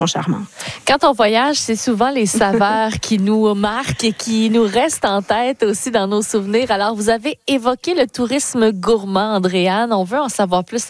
charmants. Quand on voyage, c'est souvent les saveurs qui nous marquent et qui nous restent en tête aussi dans nos souvenirs. Alors, vous avez évoqué le tourisme gourmand, Andréane. On veut en savoir plus